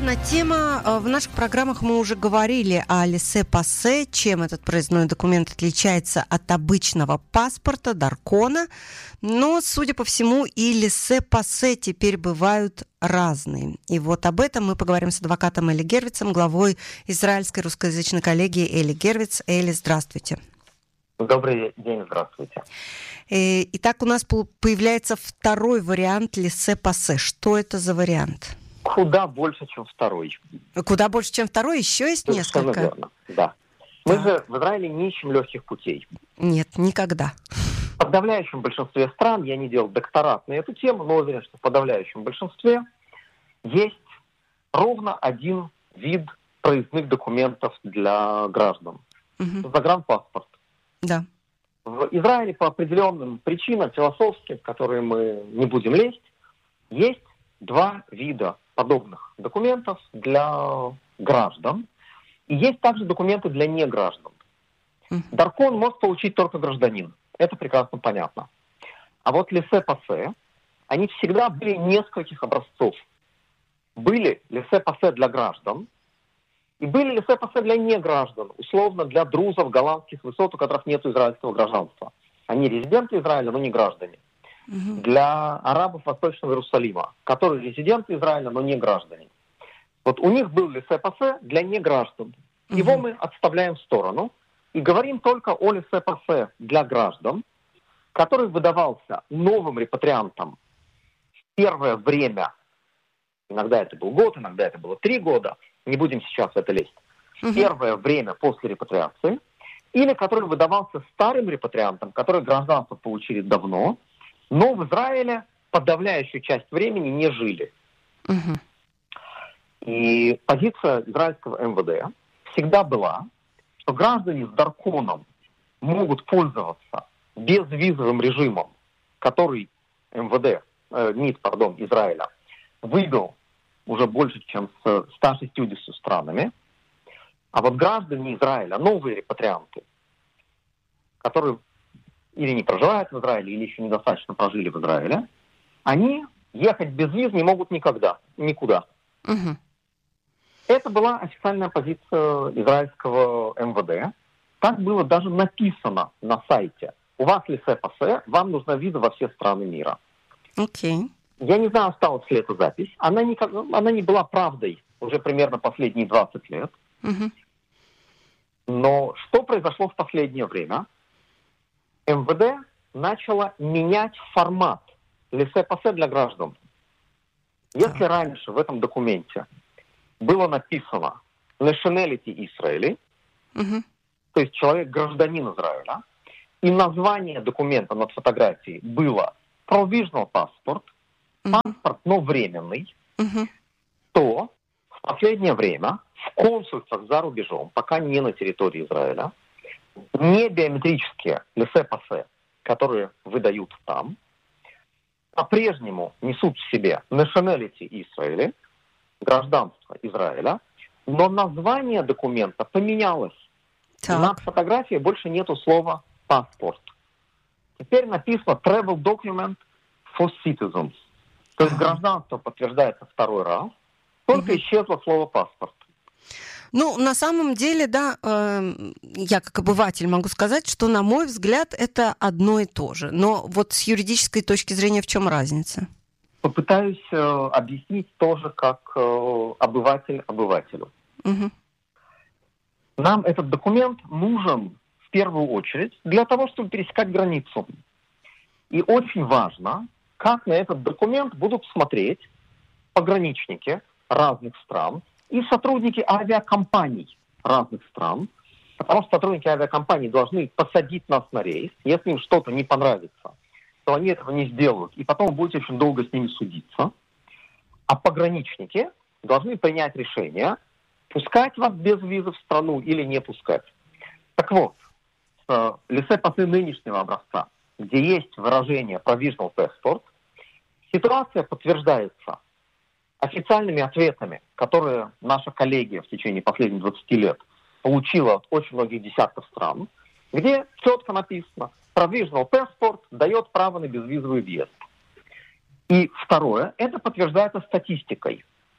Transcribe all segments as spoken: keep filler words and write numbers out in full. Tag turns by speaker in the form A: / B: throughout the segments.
A: одна тема. В наших программах мы уже говорили о лессе-пассе, чем этот проездной документ отличается от обычного паспорта, даркона. Но, судя по всему, и лессе-пассе теперь бывают разные. И вот об этом мы поговорим с адвокатом Эли Гервицем, главой израильской русскоязычной коллегии Эли Гервиц. Эли, здравствуйте.
B: Добрый день, здравствуйте.
A: Итак, у нас появляется второй вариант лессе-пассе. Что это за вариант?
B: Куда больше, чем второй.
A: Куда больше, чем второй? Еще есть
B: Совершенно
A: несколько?
B: Верно, да. Мы да. же в Израиле не ищем легких путей.
A: Нет, никогда.
B: В подавляющем большинстве стран, я не делал докторат на эту тему, но уверен, что в подавляющем большинстве есть ровно один вид проездных документов для граждан. Угу. Загранпаспорт.
A: Да.
B: В Израиле по определенным причинам философским, в которые мы не будем лезть, есть два вида подобных документов для граждан. И есть также документы для неграждан. Mm-hmm. Даркон может получить только гражданин. Это прекрасно понятно. А вот лессе-пассе, они всегда были нескольких образцов. Были лессе-пассе для граждан, и были лессе-пассе для неграждан, условно для друзов голландских высот, у которых нет израильского гражданства. Они резиденты Израиля, но не граждане. Uh-huh. Для арабов Восточного Иерусалима, которые резиденты Израиля, но не граждане. Вот у них был лессе-пассе для неграждан. Uh-huh. Его мы отставляем в сторону и говорим только о лессе-пассе для граждан, который выдавался новым репатриантам в первое время. Иногда это был год, иногда это было три года. Не будем сейчас в это лезть. Uh-huh. Первое время после репатриации. Или который выдавался старым репатриантам, которые гражданство получили давно, но в Израиле подавляющую часть времени не жили. Uh-huh. И позиция израильского эм вэ дэ всегда была, что граждане с дарконом могут пользоваться безвизовым режимом, который эм вэ дэ, э, МИД, пардон, Израиля вывел уже больше, чем с ста шестьюдесятью странами. А вот граждане Израиля, новые репатрианты, которые или не проживают в Израиле, или еще недостаточно прожили в Израиле, они ехать без виз не могут никогда, никуда. Uh-huh. Это была официальная позиция израильского эм вэ дэ. Так было даже написано на сайте. У вас лессе-пассе, вам нужна виза во все страны мира.
A: Okay.
B: Я не знаю, осталась ли эта запись. Она не, она не была правдой уже примерно последние двадцать лет. Uh-huh. Но что произошло в последнее время? эм вэ дэ начала менять формат лессе-пассе для граждан. Если yeah. раньше в этом документе было написано nationality Israeli, uh-huh. то есть человек гражданин Израиля, и название документа над фотографией было provisional passport, uh-huh. паспорт, но временный, uh-huh. то в последнее время в консульствах за рубежом, пока не на территории Израиля, не биометрические лессе-пассе, которые выдают там, по-прежнему несут в себе nationality Israeli, гражданство Израиля, но название документа поменялось. Так. На фотографии больше нету слова «паспорт». Теперь написано «travel document for citizens». То есть гражданство подтверждается второй раз, только угу. исчезло слово «паспорт».
A: Ну, на самом деле, да, э, я как обыватель могу сказать, что, на мой взгляд, это одно и то же. Но вот с юридической точки зрения в чем разница?
B: Попытаюсь э, объяснить тоже как э, обыватель обывателю. Угу. Нам этот документ нужен в первую очередь для того, чтобы пересекать границу. И очень важно, как на этот документ будут смотреть пограничники разных стран, и сотрудники авиакомпаний разных стран, потому что сотрудники авиакомпаний должны посадить нас на рейс. Если им что-то не понравится, то они этого не сделают, и потом будете очень долго с ними судиться. А пограничники должны принять решение, пускать вас без визы в страну или не пускать. Так вот, с лессе-пассе нынешнего образца, где есть выражение provisional passport, ситуация подтверждается официальными ответами, которые наша коллегия в течение последних двадцати лет получила от очень многих десятков стран, где четко написано, provisional passport дает право на безвизовый въезд. И второе, это подтверждается статистикой.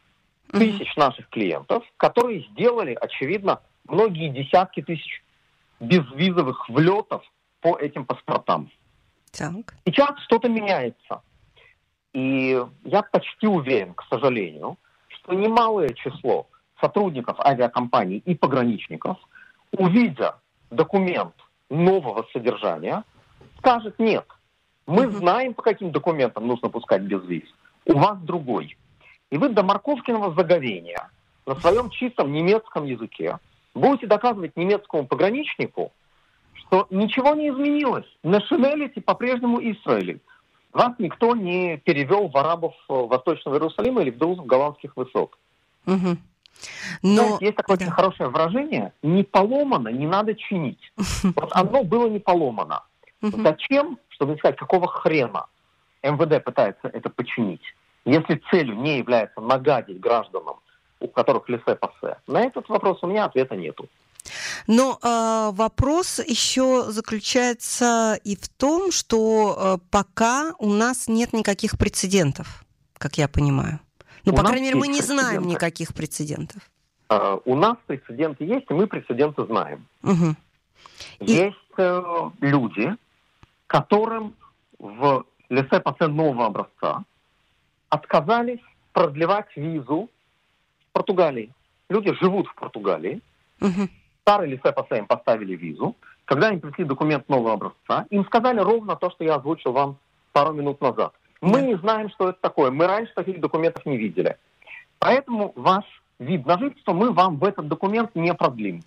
B: тысяч mm-hmm. наших клиентов, которые сделали, очевидно, многие десятки тысяч безвизовых влетов по этим паспортам.
A: Так.
B: Сейчас что-то меняется. И я почти уверен, к сожалению, что немалое число сотрудников авиакомпаний и пограничников, увидя документ нового содержания, скажет: нет, мы mm-hmm. знаем, по каким документам нужно пускать без виз. У вас другой. И вы до морковкиного заговения на своем чистом немецком языке будете доказывать немецкому пограничнику, что ничего не изменилось. Nationality по-прежнему Израиль. Вас никто не перевел в арабов Восточного Иерусалима или в друзов голландских высот.
A: Угу. Но...
B: Знаете, есть такое
A: да.
B: очень хорошее выражение: не поломано, не надо чинить. Вот оно было не поломано. Зачем, чтобы не сказать, какого хрена эм вэ дэ пытается это починить, если целью не является нагадить гражданам, у которых лессе-пассе? На этот вопрос у меня ответа нету.
A: Но э, вопрос еще заключается и в том, что э, пока у нас нет никаких прецедентов, как я понимаю. Ну, по крайней мере, мы не знаем никаких прецедентов.
B: Uh, у нас прецеденты есть, и мы прецеденты знаем.
A: Угу.
B: Есть и... uh, люди, которым в лессе-пассе нового образца отказались продлевать визу в Португалии. Люди живут в Португалии.
A: Угу.
B: Старый лессе-пассе им поставили визу. Когда им пришли документ нового образца, им сказали ровно то, что я озвучил вам пару минут назад. Мы не знаем, что это такое. Мы раньше таких документов не видели. Поэтому ваш вид на жительство мы вам в этот документ не продлим.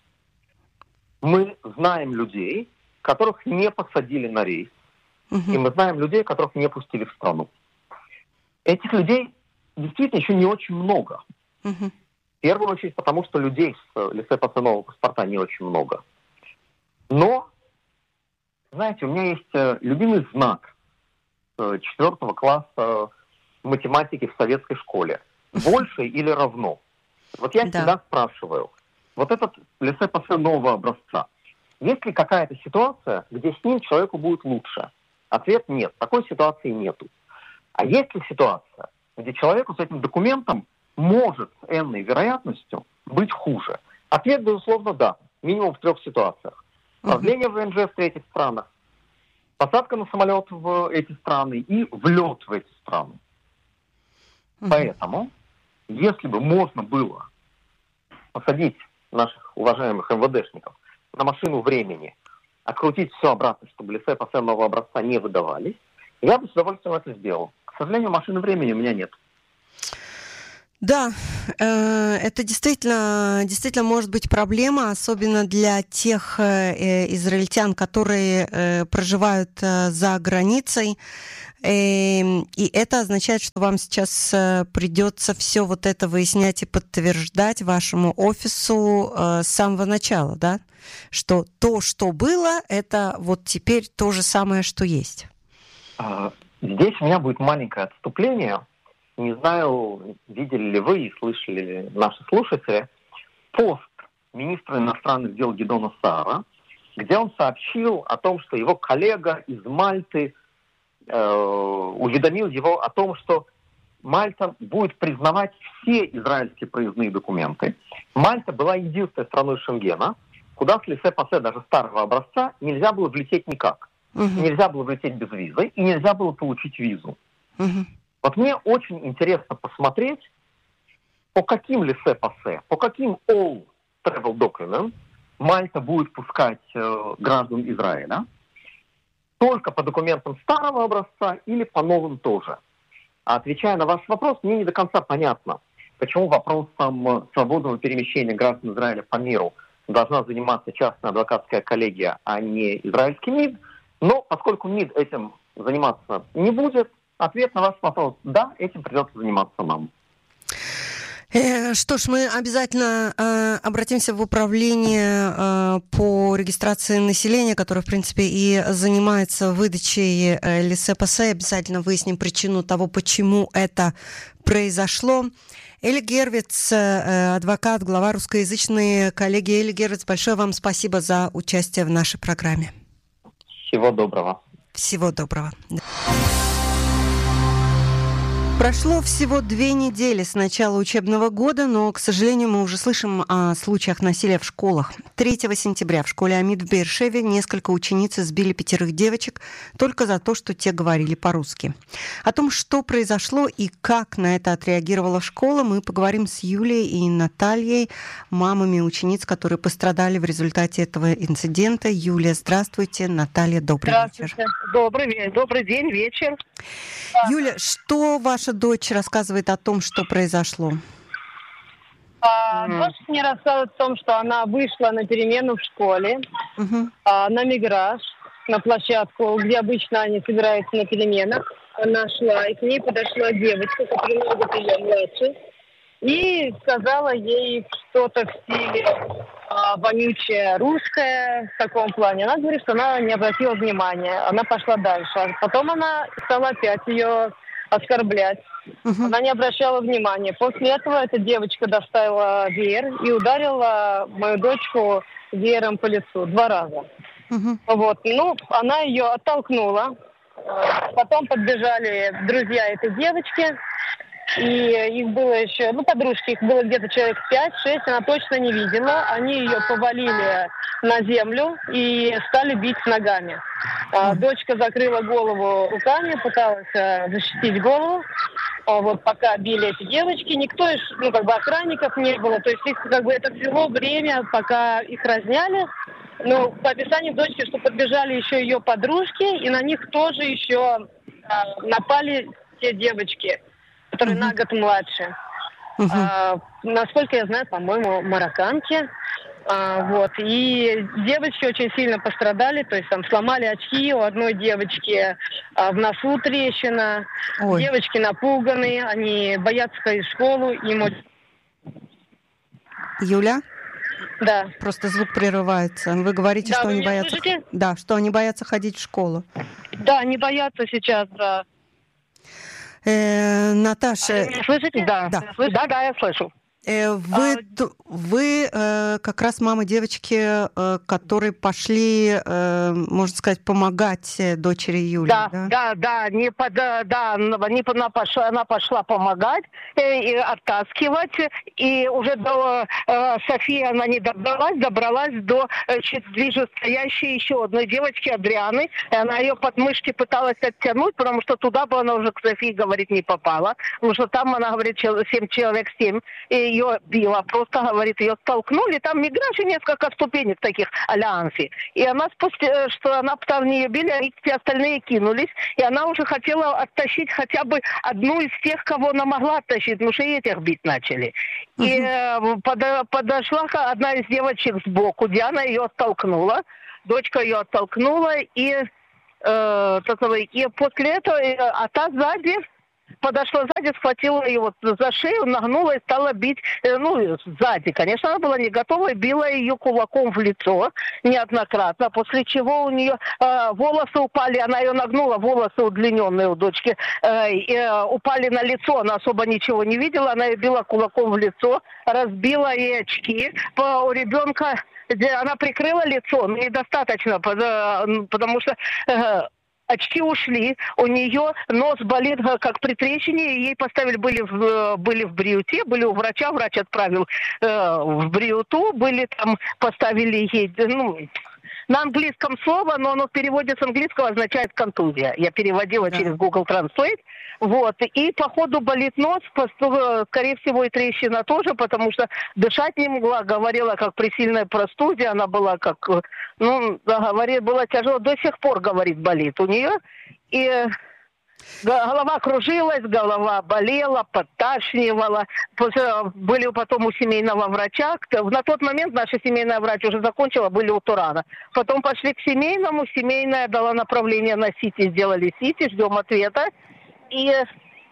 B: Мы знаем людей, которых не посадили на рейс. Uh-huh. И мы знаем людей, которых не пустили в страну. Этих людей действительно еще не очень много.
A: Uh-huh.
B: В первую очередь потому, что людей с лессе-пассе нового паспорта не очень много. Но, знаете, у меня есть любимый знак четвертого класса математики в советской школе. Больше или равно? Вот я всегда да. спрашиваю, вот этот лессе-пассе нового образца, есть ли какая-то ситуация, где с ним человеку будет лучше? Ответ – нет, такой ситуации нету. А есть ли ситуация, где человеку с этим документом может с энной вероятностью быть хуже? Ответ, безусловно, да. Минимум в трех ситуациях. Продление вэ эн жэ в третьих странах, посадка на самолет в эти страны и влет в эти страны. Uh-huh. Поэтому, если бы можно было посадить наших уважаемых эм вэ дэшников на машину времени, открутить все обратно, чтобы лессе-пассе нового образца не выдавались, я бы с удовольствием это сделал. К сожалению, машины времени у меня нет.
A: Да, это действительно, действительно может быть проблема, особенно для тех израильтян, которые проживают за границей. И это означает, что вам сейчас придется все вот это выяснять и подтверждать вашему офису с самого начала, да? Что то, что было, это вот теперь то же самое, что есть.
B: Здесь у меня будет маленькое отступление. Не знаю, видели ли вы и слышали ли наши слушатели пост министра иностранных дел Гидеона Саара, где он сообщил о том, что его коллега из Мальты э, уведомил его о том, что Мальта будет признавать все израильские проездные документы. Мальта была единственной страной Шенгена, куда с лессе-пассе даже старого образца нельзя было влететь никак. Uh-huh. Нельзя было влететь без визы и нельзя было получить визу. Uh-huh. Вот мне очень интересно посмотреть, по каким лессе-пассе, по каким all travel documents Мальта будет пускать э, граждан Израиля. Только по документам старого образца или по новым тоже. А отвечая на ваш вопрос, мне не до конца понятно, почему вопросом свободного перемещения граждан Израиля по миру должна заниматься частная адвокатская коллегия, а не израильский МИД. Но поскольку МИД этим заниматься не будет, ответ на ваш вопрос – да, этим придется заниматься нам.
A: Что ж, мы обязательно э, обратимся в управление э, по регистрации населения, которое, в принципе, и занимается выдачей э, лессе-пассе. Обязательно выясним причину того, почему это произошло. Эли Гервиц, э, адвокат, глава русскоязычной коллегии. Эли Гервиц, большое вам спасибо за участие в нашей программе.
B: Всего доброго.
A: Всего доброго. Прошло всего две недели с начала учебного года, но, к сожалению, мы уже слышим о случаях насилия в школах. третьего сентября в школе Амид в Бершеве несколько учениц избили пятерых девочек только за то, что те говорили по-русски. О том, что произошло и как на это отреагировала школа, мы поговорим с Юлией и Натальей, мамами учениц, которые пострадали в результате этого инцидента. Юлия, здравствуйте. Наталья, добрый
C: Здравствуйте.
A: вечер.
C: Добрый, добрый день, вечер.
A: Юля, что ваша дочь рассказывает о том, что произошло?
C: А, дочь мне рассказывает о том, что она вышла на перемену в школе,
A: Угу.
C: а, на миграж, на площадку, где обычно они собираются на переменах. Она шла, и к ней подошла девочка, которая много ее младше, и сказала ей что-то в стиле а, вонючее русское, в таком плане. Она говорит, что она не обратила внимания, она пошла дальше. А потом она стала опять ее оскорблять.
A: Угу.
C: Она не обращала внимания. После этого эта девочка доставила веер и ударила мою дочку веером по лицу два раза.
A: Угу.
C: Вот. Ну, она ее оттолкнула. Потом подбежали друзья этой девочки. И их было еще, ну, подружки, их было где-то человек пять-шесть, она точно не видела. Они ее повалили на землю и стали бить ногами. А, дочка закрыла голову руками, пыталась а, защитить голову. А, вот пока били эти девочки, никто из, ну, как бы охранников не было. То есть их, как бы, это всего время, пока их разняли. Ну, по описанию дочки, что подбежали еще ее подружки, и на них тоже еще а, напали те девочки, которые uh-huh. на год младше. Uh-huh. А, насколько я знаю, по-моему, марокканки. А, вот. И девочки очень сильно пострадали, то есть там сломали очки, у одной девочки а, в носу трещина. Ой. Девочки напуганы, они боятся ходить в школу. Им...
A: Юля?
C: Да.
A: Просто звук прерывается. Вы говорите, да, что вы они боятся... Слышите? Да, что они боятся ходить в школу.
C: Да, они боятся сейчас, да.
A: Э, Наташа...
C: А вы меня слышите? Да.
A: Да,
C: да, да, я слышу.
A: Э, вы
C: а...
A: вы э, как раз мама девочки, э, которые пошли, э, можно сказать, помогать дочери Юли,
C: да?
A: Да,
C: да, да, не под, да, не, она, пошла, она пошла помогать, э, и оттаскивать, и уже до э, Софии она не добралась, добралась до э, ближе стоящей еще одной девочки, Адрианы, и она ее под мышки пыталась оттянуть, потому что туда бы она уже к Софии, говорит, не попала, потому что там, она говорит, семь человек, семь, и ее била, просто, говорит, ее столкнули, там миграж и несколько ступенек таких а-ля Амфи. И она спустя, что она там не ее били, а все остальные кинулись, и она уже хотела оттащить хотя бы одну из тех, кого она могла оттащить, потому что и этих бить начали. Uh-huh. И э, под, подошла одна из девочек сбоку, Диана ее оттолкнула, дочка ее оттолкнула, и, э, и после этого, а та сзади подошла сзади, схватила ее за шею, нагнула и стала бить, ну, сзади. Конечно, она была не готова, и била ее кулаком в лицо неоднократно, после чего у нее э, волосы упали, она ее нагнула, волосы удлиненные у дочки, э, э, упали на лицо, она особо ничего не видела, она ее била кулаком в лицо, разбила ей очки. По, у ребенка, она прикрыла лицо, но недостаточно, потому что... Э, очки ушли, у нее нос болит, как при трещине, ей поставили, были в, были в бриуте, были у врача, врач отправил э, в бриуту, были там, поставили ей, ну, на английском слово, но оно в переводе с английского означает контузия. Я переводила да. через Google Translate. Вот. И по ходу болит нос, скорее всего, и трещина тоже, потому что дышать не могла, говорила, как при сильной простуде, она была как, ну, говорит, было тяжело, до сих пор, говорит, болит у нее. И голова кружилась, голова болела, подташнивала. Были потом у семейного врача. На тот момент наша семейная врач уже закончила, были у Турана. Потом пошли к семейному, семейная дала направление на Сити, сделали Сити, ждем ответа. И э,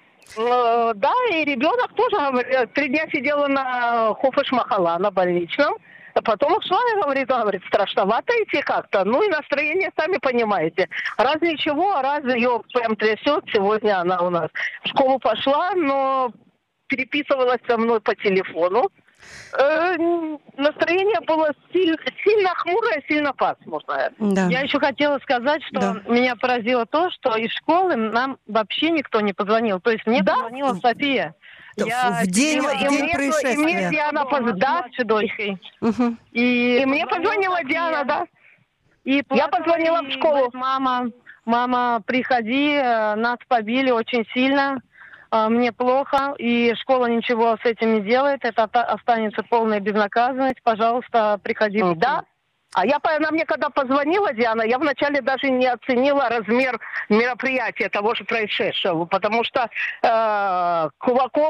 C: да, и ребенок тоже, говорит, три дня сидела на Хофеш-Махала, на больничном. А потом ушла и говорит, говорит, страшновато идти как-то. Ну и настроение, сами понимаете. Раз ничего, раз ее прям трясет. Сегодня она у нас в школу пошла, но переписывалась со мной по телефону. Э, настроение было сильно, сильно хмурое, сильно пасмурное.
A: Да.
C: Я еще хотела сказать, что
A: Да.
C: меня поразило то, что из школы нам вообще никто не позвонил. То есть мне
A: Да?
C: позвонила София.
A: В-
C: Я
A: в день-
C: сидела,
A: в
C: и
A: день
C: мне-
A: происшествия.
C: И мне Диана позвонила, да, с младшей дочкой.
A: Мгм.
C: И, и мне позвонила Диана, да. И я позвонила в школу. Говорит, мама, мама, приходи, э, нас побили очень сильно. э, Мне плохо, и школа ничего с этим не делает. Это ота- останется полная безнаказанность. Пожалуйста, приходи. Да. А я, по- она мне когда позвонила, Диана, я вначале даже не оценила размер мероприятия того же происшедшего, потому что э, кулаком,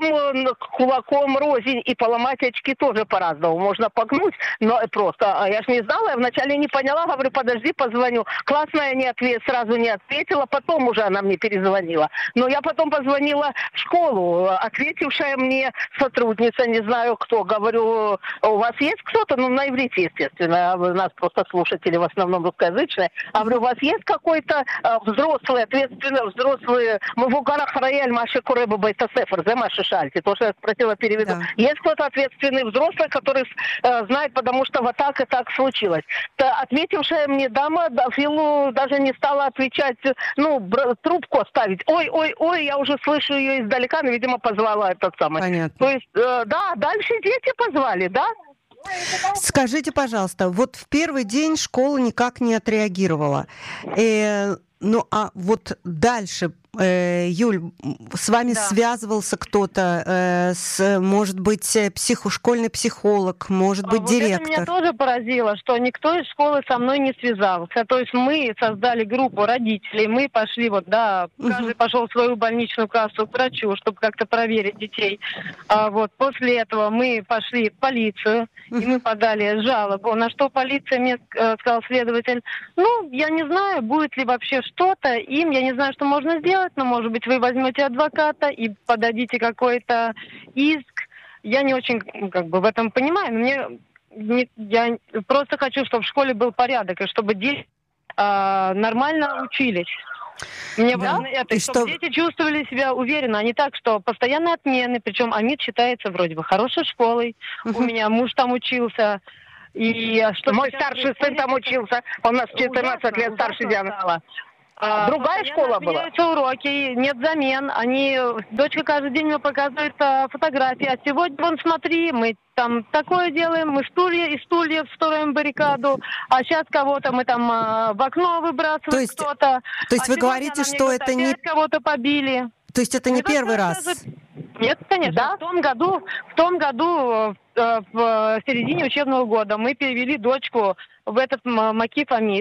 C: кулаком рознь и поломать очки тоже по-разному. Можно погнуть, но просто, а я же не знала, я вначале не поняла, говорю, подожди, позвоню. Классная не ответ, сразу не ответила, потом уже она мне перезвонила. Но я потом позвонила в школу, ответившая мне сотрудница, не знаю кто, говорю, у вас есть кто-то, ну на иврите, естественно, у нас просто слушатели в основном русскоязычные. А говорю, у вас есть какой-то э, взрослый, ответственный, взрослый, мы в угарах рояль Маши Куребы Байтасефер, за Маши Шальти, то, что я спросила, переведу.
A: Да.
C: Есть кто-то ответственный взрослый, который э, знает, потому что вот так и так случилось. Та, ответившая мне дама, да, Филу даже не стала отвечать, ну, бр- трубку оставить. Ой, ой, ой, я уже слышу ее издалека, но, видимо, позвала этот самый.
A: Понятно.
C: То есть, э, да, дальше дети позвали, да?
A: Скажите, пожалуйста, вот в первый день школа никак не отреагировала. Э, ну, а вот дальше, э, Юль, с вами
C: Да.
A: связывался кто-то, э, с, может быть, э, психо, школьный психолог, может быть,
C: А вот это меня
A: директор?
C: тоже поразило, что никто из школы со мной не связался. То есть мы создали группу родителей, мы пошли вот, да,
A: Мгм.
C: каждый пошел в свою больничную кассу к врачу, чтобы как-то проверить детей. А вот после этого мы пошли в полицию, и
A: Мгм.
C: мы подали жалобу, на что полиция мне э, сказал следователь, ну, я не знаю, будет ли вообще что-то им, я не знаю, что можно сделать, но, может быть, вы возьмете адвоката и подадите какой-то иск. Я не очень ну, как бы в этом понимаю, но мне не- я просто хочу, чтобы в школе был порядок, и чтобы дети а, нормально учились. Мне
A: Да?
C: важно это,
A: И
C: и чтобы
A: что-
C: дети чувствовали себя уверенно, а не так, что постоянные отмены, причем АМИД считается вроде бы хорошей школой. У
A: Мгм.
C: меня муж там учился. И а что
B: Мой
C: сейчас
B: старший сын
C: происходит,
B: там
C: это
B: учился, он у нас четырнадцать
C: ужасно,
B: лет старше
C: ужасно
B: Дианы.
C: стало. А,
B: Другая
C: постоянно
B: школа была?
C: отменяются уроки, нет замен. Они, дочка каждый день мне показывает а, фотографии. А сегодня, вон, смотри, мы там такое делаем, мы стулья и стулья строим баррикаду. А сейчас кого-то мы там а, в окно выбрасываем
A: То есть-
C: кто-то.
A: То есть
C: А
A: вы
C: сегодня
A: говорите,
C: она мне
A: что
C: говорит,
A: это не,
C: опять кого-то побили.
A: то есть это не
C: Это
A: первый
C: просто
A: раз?
C: за- Нет, конечно.
B: Да?
C: В том году, в том году, э, в середине учебного года мы перевели дочку в этот м- Макиф АМИД.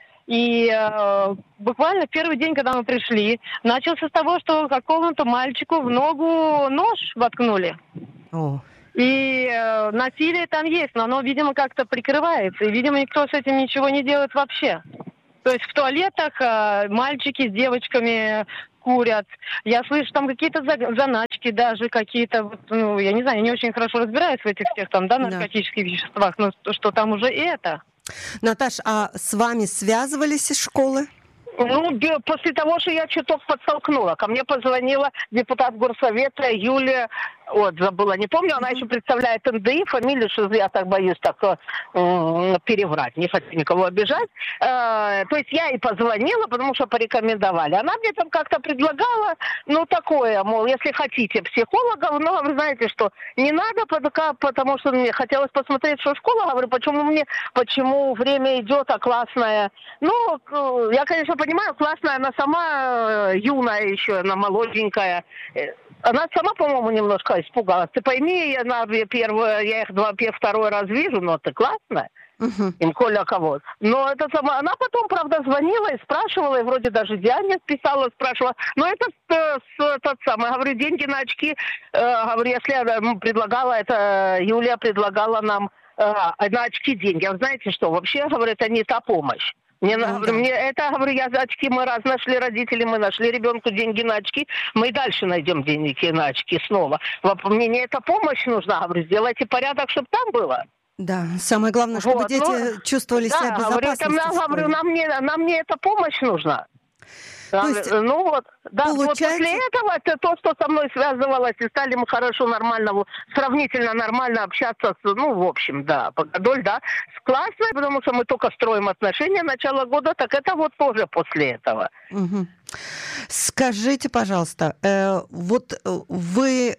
C: И э, буквально в первый день, когда мы пришли, начался с того, что какому-то мальчику в ногу нож воткнули.
A: О.
C: И э, насилие там есть, но оно, видимо, как-то прикрывается. И, видимо, никто с этим ничего не делает вообще. То есть в туалетах э, мальчики с девочками курят. Я слышу, там какие-то за- заначки даже какие-то. Вот, ну, я не знаю, я не очень хорошо разбираюсь в этих всех там, да,
A: Да.
C: наркотических веществах, но что, что там уже и это.
A: Наташ, а с вами связывались из школы?
C: Ну, бе- после того, что я чуток подтолкнула, ко мне позвонила депутат горсовета Юлия, вот, забыла, не помню, она еще представляет эн дэ и, фамилию, что я так боюсь так э, м, переврать, не хочу никого обижать. Э, то есть я ей позвонила, потому что порекомендовали. Она мне там как-то предлагала, ну, такое, мол, если хотите психологов, но вы знаете, что не надо, пока, потому что мне хотелось посмотреть, что школа, говорю, почему мне, почему время идет, а классная. Ну, к- я, конечно, понимаю, классная, она сама э, юная еще, она молоденькая. Э, Она сама, по-моему, немножко испугалась. Ты пойми, она первая, я их два, пе- второй раз вижу, но ты классная.
A: Мгм.
C: Им коля кого. Но это сама, она потом, правда, звонила и спрашивала, и вроде даже Диане писала, спрашивала. Но это э, с, тот самый, говорю, деньги на очки, э, говорю, если она м, предлагала, это Юлия предлагала нам э, на очки деньги. А вы знаете что, вообще, говорю, это не та помощь. Мне,
A: Ну,
C: говорю,
A: да.
C: мне это, говорю, я за очки, мы раз нашли родители, мы нашли ребенку деньги на очки, мы и дальше найдем деньги на очки снова. Воп- Мне не эта помощь нужна, говорю, сделайте порядок, чтобы там было.
A: Да, самое главное, чтобы
C: Вот,
A: дети
C: ну,
A: чувствовали себя в
C: Да, говорю, это
A: безопасности
C: нам,
A: в
C: говорю,
A: школе.
C: нам не, нам не эта помощь нужна. Да,
A: есть,
C: ну вот, да,
A: получается...
C: вот после этого это то, что со мной связывалось, и стали мы хорошо, нормально, сравнительно нормально общаться, с, ну, в общем, да, погодоль, да, с классной, потому что мы только строим отношения начала года, так это вот тоже после этого.
A: Угу. Скажите, пожалуйста, э, вот вы...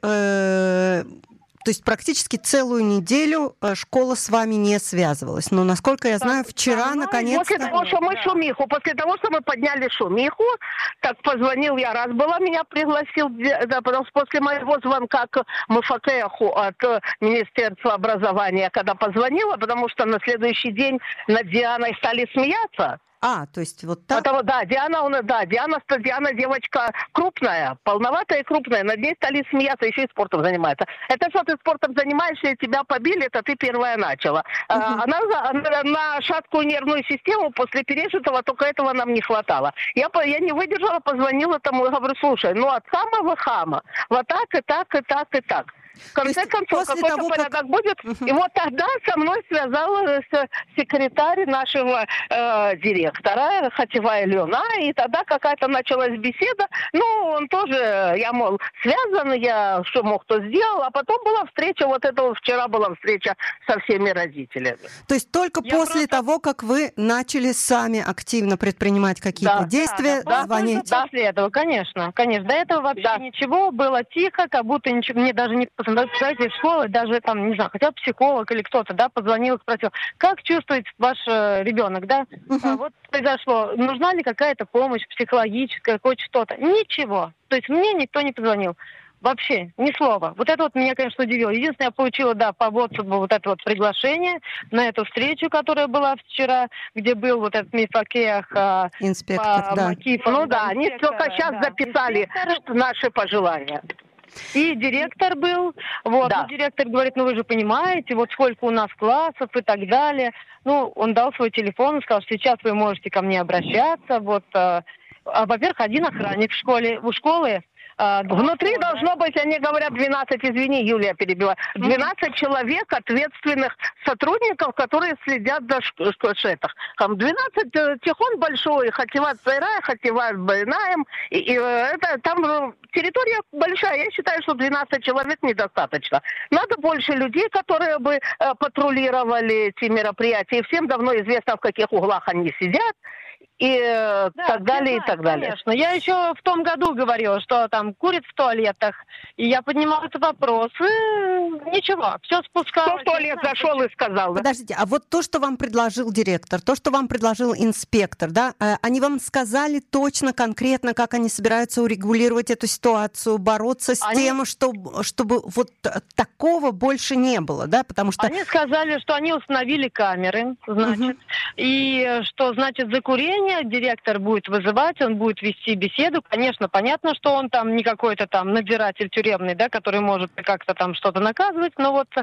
A: Э, То есть практически целую неделю школа с вами не связывалась. Но, насколько я знаю, вчера
C: да,
A: наконец-то...
C: После того, что мы шумиху, после того, что мы подняли шумиху, так позвонил я, раз была, меня пригласил, да, потому что после моего звонка к МФКеху от Министерства образования, когда позвонила, потому что на следующий день над Дианой стали смеяться.
A: А, то есть вот так?
C: Потому, да, Диана, да, Диана, Диана девочка крупная, полноватая и крупная, над ней стали смеяться, еще и спортом занимается. Это что ты спортом занимаешься, и тебя побили, это ты первая начала. Uh-huh. А, она, она на шаткую нервную систему после пережитого, только этого нам не хватало. Я, я не выдержала, позвонила тому и говорю, слушай, ну от самого хама, вот так и так, и так, и так. В конце концов, какой-то того, порядок как... будет. Uh-huh. И вот тогда со мной связалась секретарь нашего э, директора, Хативая Лена, и тогда какая-то началась беседа. Ну, он тоже, я, мол, связан, я что мог, то сделал. А потом была встреча, вот это вот вчера была встреча со всеми родителями.
A: То есть только я после просто... того, как вы начали сами активно предпринимать какие-то
D: да,
A: действия,
D: да, да,
A: звонить?
D: Да, после этого, конечно, конечно. До этого вообще да. ничего, было тихо, как будто ничего, мне даже не... Представитель школы, даже там, не знаю, хотя бы психолог или кто-то, да, позвонил, спросил, как чувствует ваш э, ребенок, да, uh-huh. а, вот произошло, нужна ли какая-то помощь психологическая, хоть что-то, ничего, то есть мне никто не позвонил, вообще, ни слова. Вот это вот меня, конечно, удивило. Единственное, я получила, да, по WhatsApp вот это вот приглашение на эту встречу, которая была вчера, где был вот этот Мифакех, э,
A: инспектор,
D: по
A: да.
D: Макифу.
C: Ну да, они только сейчас да. записали инспектор... наши пожелания.
D: И директор был, вот,
C: да.
D: ну, директор говорит, ну вы же понимаете, вот сколько у нас классов и так далее. Ну, он дал свой телефон, сказал, что сейчас вы можете ко мне обращаться, вот, э, а, во-первых, один охранник в школе, у школы.
C: А, Внутри да? должно быть, они говорят, двенадцать, извини, Юлия перебила, двенадцать mm-hmm. человек, ответственных сотрудников, которые следят за школшетах. Там двенадцать, Тихон большой, Хативат Сайрай, Хативат Байнаем, и, и это там территория большая, я считаю, что двенадцать человек недостаточно. Надо больше людей, которые бы э, патрулировали эти мероприятия, и всем давно известно, в каких углах они сидят. И да, так далее, знаю, и так далее.
D: Конечно. Я еще в том году говорила, что там курят в туалетах, и я поднимала этот вопрос, и ничего, все спускалось.
C: Кто в туалет зашел и сказал, да?
A: Подождите, а вот то, что вам предложил директор, то, что вам предложил инспектор, да, они вам сказали точно, конкретно, как они собираются урегулировать эту ситуацию, бороться с они... тем, чтобы, чтобы вот такого больше не было, да, потому что...
D: Они сказали, что они установили камеры, значит, угу. и что, значит, за курение директор будет вызывать, он будет вести беседу. Конечно, понятно, что он там не какой-то там надзиратель тюремный, да, который может как-то там что-то наказывать, но вот...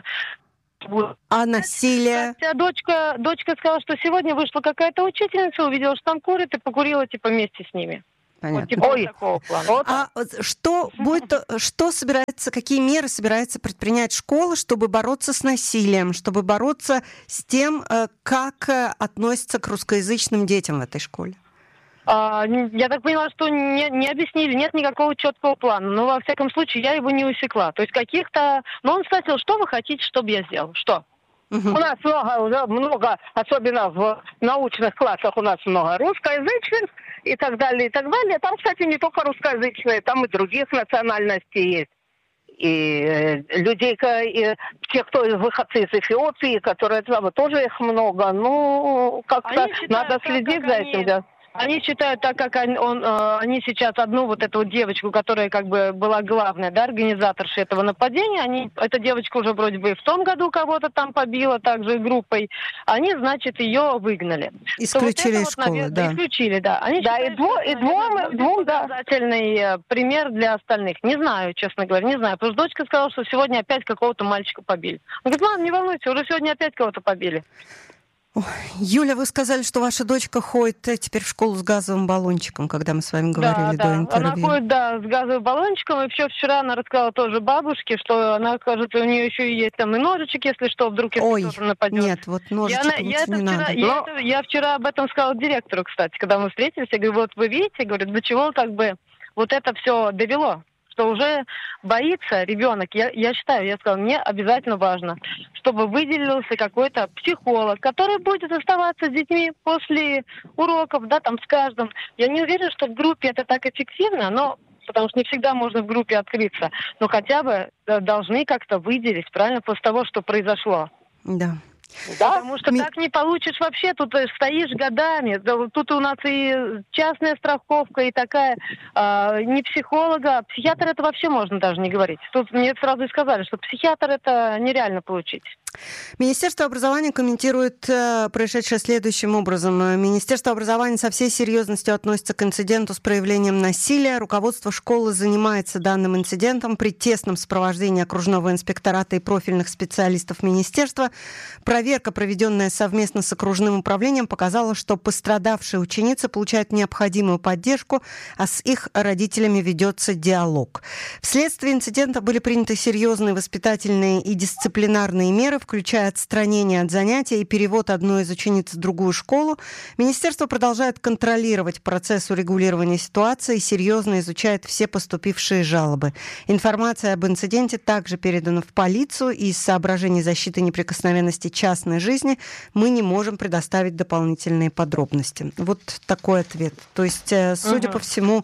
A: А насилие?
D: Хотя дочка, дочка сказала, что сегодня вышла какая-то учительница, увидела, что там курит, и покурила типа вместе с ними.
A: Понятно.
D: Вот, типа, Ой, такого плана. Вот.
A: А что будет, что собирается, какие меры собирается предпринять школа, чтобы бороться с насилием, чтобы бороться с тем, как относятся к русскоязычным детям в этой школе?
D: А, я так поняла, что не, не объяснили, нет никакого четкого плана. Но, во всяком случае, я его не усекла. То есть каких-то... Но он спросил, что вы хотите, чтобы я сделал? Что?
C: Угу. У нас много, много, особенно в научных классах, у нас много русскоязычных и так далее, и так далее. Там, кстати, не только русскоязычные, там и других национальностей есть. И э, людей, и тех, кто выходцы из Эфиопии, которые там тоже их много. Ну, как-то считают, надо следить за этим, да.
D: Они считают, так как он, он, э, они сейчас одну вот эту вот девочку, которая как бы была главная, да, организаторшей этого нападения, они, эта девочка уже вроде бы в том году кого-то там побила, также группой, они, значит, ее выгнали.
A: Исключили вот из
D: вот,
A: школы,
D: наверное,
A: да.
D: Исключили, да. Они
C: да,
D: считают,
C: и, дво, и двум, двум, да.
D: Показательный пример для остальных. Не знаю, честно говоря, не знаю. Потому что дочка сказала, что сегодня опять какого-то мальчика побили. Он говорит, ладно, не волнуйся, уже сегодня опять кого-то побили.
A: Ой, Юля, вы сказали, что ваша дочка ходит теперь в школу с газовым баллончиком, когда мы с вами говорили
D: да,
A: до
D: да.
A: интервью.
D: Она ходит, да, с газовым баллончиком, и еще вчера она рассказала тоже бабушке, что она, кажется, у нее еще есть там и ножичек, если что, вдруг если
A: Ой,
D: кто-то нападет.
A: нет, вот ножичек
D: я,
A: лучше
D: я, это
A: не
D: вчера,
A: надо.
D: я,
B: Но...
D: это, я вчера об этом сказала директору, кстати, когда мы встретились. Я говорю, вот вы видите, говорю, до чего как бы вот это все довело, что уже боится ребенок. Я, я считаю, я сказала, мне обязательно важно, чтобы выделился какой-то психолог, который будет оставаться с детьми после уроков, да, там с каждым. Я не уверена, что в группе это так эффективно, но потому что не всегда можно в группе открыться, но хотя бы должны как-то выделить, правильно, после того, что произошло.
A: Да.
B: Да?
D: Потому что
A: Ми...
D: так не получишь вообще, тут стоишь годами. Тут у нас и частная страховка, и такая, э, не психолога, а психиатр это вообще можно даже не говорить. Тут мне сразу и сказали, что психиатр это нереально получить.
A: Министерство образования комментирует э, происшедшее следующим образом. Министерство образования со всей серьезностью относится к инциденту с проявлением насилия. Руководство школы занимается данным инцидентом при тесном сопровождении окружного инспектората и профильных специалистов министерства. Проверка, проведенная совместно с окружным управлением, показала, что пострадавшие ученицы получают необходимую поддержку, а с их родителями ведется диалог. Вследствие инцидента были приняты серьезные воспитательные и дисциплинарные меры, включая отстранение от занятий и перевод одной из учениц в другую школу. Министерство продолжает контролировать процесс урегулирования ситуации и серьезно изучает все поступившие жалобы. Информация об инциденте также передана в полицию, и из соображений защиты неприкосновенности частной жизни мы не можем предоставить дополнительные подробности. Вот такой ответ. То есть, судя угу. по всему,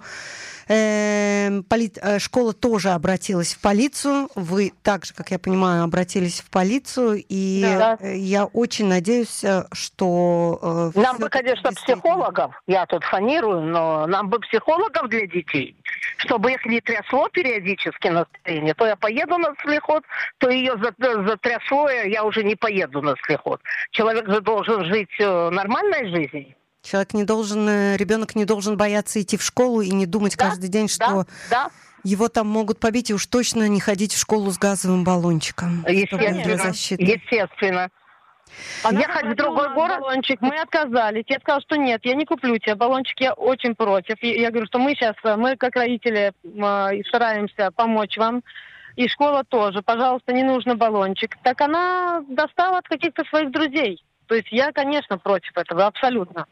A: Э, поли... школа тоже обратилась в полицию. Вы также, как я понимаю, обратились в полицию. И
C: да.
A: я очень надеюсь, что...
C: Э, нам бы, конечно, действительно... психологов. Я тут фонирую, но нам бы психологов для детей. Чтобы их не трясло периодически настроение. То я поеду на слихот, то ее затрясло, я уже не поеду на слихот. Человек же должен жить нормальной жизнью.
A: Человек не должен, ребенок не должен бояться идти в школу и не думать да, каждый день, что
C: да, да.
A: его там могут побить, и уж точно не ходить в школу с газовым баллончиком.
C: Естественно. Естественно.
D: Она ехать в другой город, баллончик, мы отказались. Я сказала, что нет, я не куплю тебе баллончик, я очень против. Я говорю, что мы сейчас, мы как родители стараемся помочь вам. И школа тоже. Пожалуйста, не нужно баллончик. Так она достала от каких-то своих друзей. То есть я, конечно, против этого, абсолютно.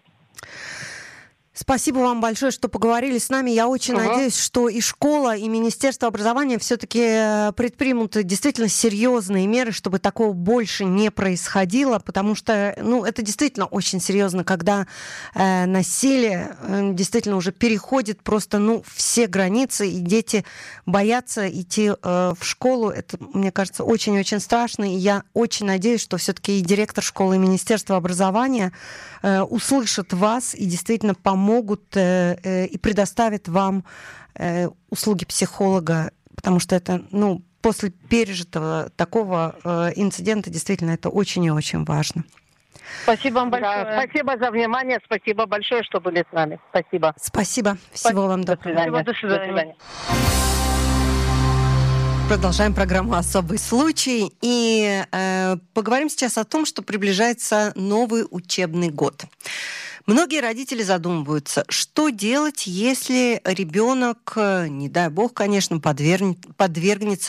A: Спасибо вам большое, что поговорили с нами. Я очень uh-huh. надеюсь, что и школа, и Министерство образования все-таки предпримут действительно серьезные меры, чтобы такого больше не происходило, потому что, ну, это действительно очень серьезно, когда э, насилие э, действительно уже переходит просто, ну, все границы, и дети боятся идти э, в школу. Это, мне кажется, очень-очень страшно, и я очень надеюсь, что все-таки и директор школы, и Министерство образования э, услышат вас и действительно помогут могут э, э, и предоставят вам э, услуги психолога, потому что это, ну, после пережитого такого э, инцидента действительно это очень и очень важно.
C: Спасибо вам большое. Да, спасибо за внимание, спасибо большое, что были с нами. Спасибо.
A: Спасибо. Всего спасибо. Вам доброго.
C: До свидания. До свидания.
A: Продолжаем программу «Особый случай». И э, поговорим сейчас о том, что приближается новый учебный год. Многие родители задумываются, что делать, если ребенок, не дай бог, конечно, подвергнется